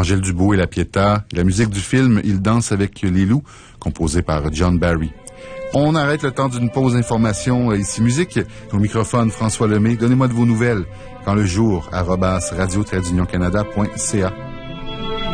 Angèle Dubois et la Pietà, et la musique du film Il danse avec les loups, composé par John Barry. On arrête le temps d'une pause information ici musique. Au microphone, François Lemay. Donnez-moi de vos nouvelles. Quand le jour, @radio-canada.ca.